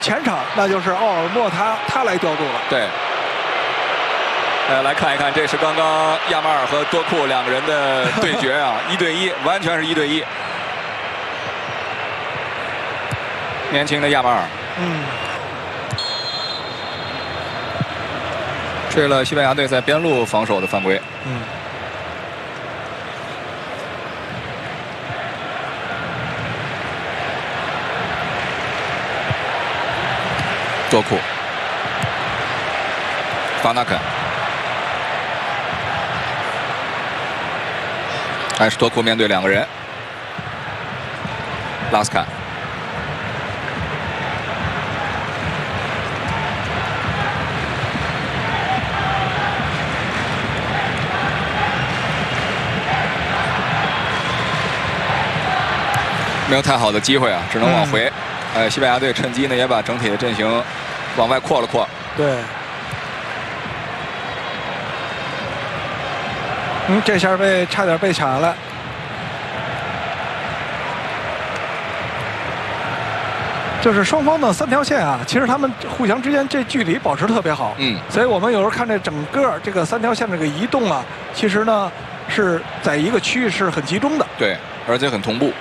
前场那就是奥尔莫他来调度了。 对。来看一看，这是刚刚亚马尔和多库两个人的对决啊，1对1，完全是1对1。年轻的亚马尔，吹了西班牙队在边路防守的犯规。多库，法纳肯。 还是多库面对两个人，拉斯坎，没有太好的机会啊，只能往回。西班牙队趁机呢也把整体的阵型往外扩了扩。 对。 这下差点被卡了。就是双方的3条线啊，其实他们互相之间这距离保持特别好。所以我们有时候看这整个这个3条线这个移动啊，其实呢是在一个区域是很集中的。 对，而且很同步。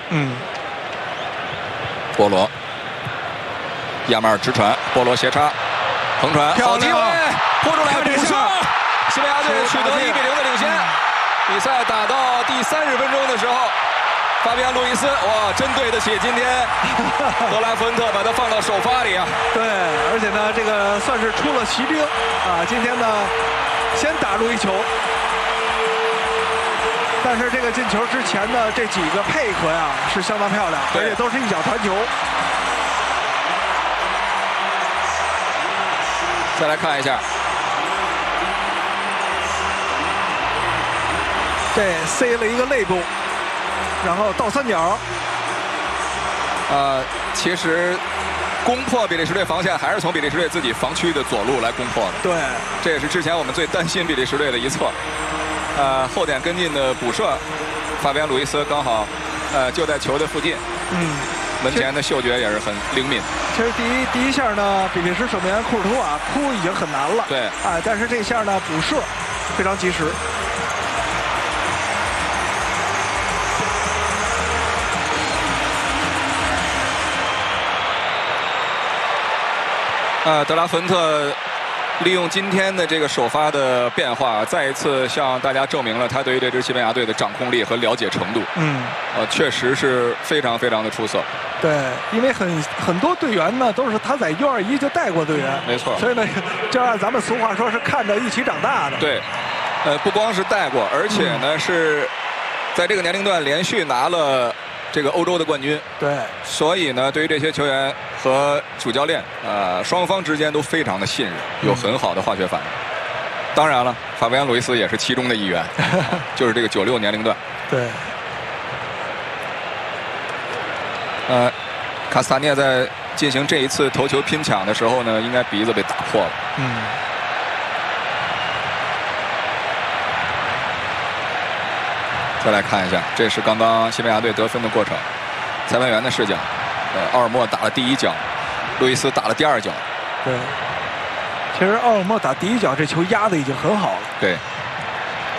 波罗，亚马尔直传，波罗斜插，横传，好机会，扑出来补射，西班牙队取得1比0的领先。 比赛打到第30分钟的时候，法比安·路易斯，哇，真对得起今天德拉福恩特把他放到首发里啊！ 对，而且呢，这个算是出了奇兵啊。今天呢，先打入1球，但是这个进球之前的这几个配合呀是相当漂亮，而且都是一脚传球。 再来看一下。 对，塞了一个肋部，然后倒3角。 其实攻破比利时队防线还是从比利时队自己防区的左路来攻破的。 对， 这也是之前我们最担心比利时队的一侧。后点跟进的补射，法比安·路易斯刚好就在球的附近。门前的嗅觉也是很灵敏。 其实第一下呢，比利时守门员库尔图瓦扑已经很难了。 对， 但是这下呢，补射非常及时。 德拉福恩特利用今天的这个首发的变化，再一次向大家证明了他对于这支西班牙队的掌控力和了解程度。确实是非常非常的出色。 对，因为很多队员呢都是他在U21就带过队员， 没错。 所以呢，就按咱们俗话说是看着一起长大的。 对，不光是带过，而且呢是在这个年龄段连续拿了。 这个欧洲的冠军， 对， 所以呢，对于这些球员和主教练，双方之间都非常的信任，有很好的化学反应。当然了，法比安·路易斯也是其中的一员，就是这个96年龄段。 对。 卡斯塔涅在进行这一次头球拼抢的时候呢，应该鼻子被打破了。再来看一下，这是刚刚西班牙队得分的过程。裁判员的视角，奥尔莫打了第1脚，路易斯打了第2脚。 对，其实奥尔莫打第1脚这球压的已经很好了。 对，